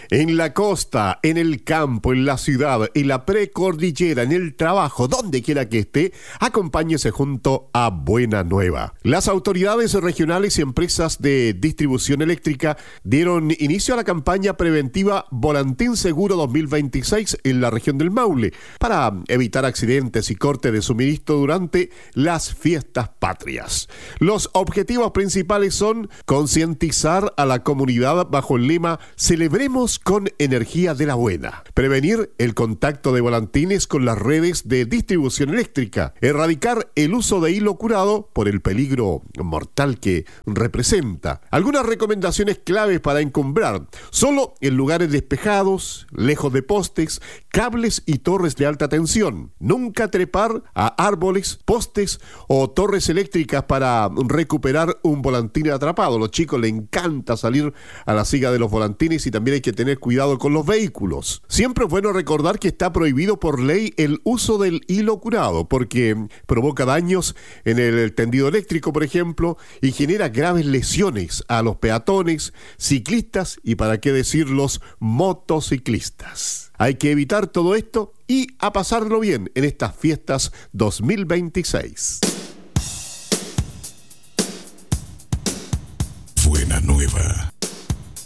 En la costa, en el campo, en la ciudad, en la precordillera, en el trabajo, donde quiera que esté, acompáñese junto a Buena Nueva. Las autoridades regionales y empresas de distribución eléctrica dieron inicio a la campaña preventiva Volantín Seguro 2026 en la región del Maule para evitar accidentes y corte de suministro durante las fiestas patrias. Los objetivos principales son concientizar a la comunidad bajo el lema Celebremos con energía de la buena, prevenir el contacto de volantines con las redes de distribución eléctrica, erradicar el uso de hilo curado por el peligro mortal que representa. Algunas recomendaciones claves para encumbrar: solo en lugares despejados, lejos de postes, cables y torres de alta tensión. Nunca trepar a árboles, postes o torres eléctricas para recuperar un volantín atrapado. A los chicos les encanta salir a la siga de los volantines y también hay que tener cuidado con los vehículos. Siempre es bueno recordar que está prohibido por ley el uso del hilo curado porque provoca daños en el tendido eléctrico, por ejemplo, y genera graves lesiones a los peatones, ciclistas y, para qué decir, los motociclistas. Hay que evitar todo esto y a pasarlo bien en estas fiestas 2026.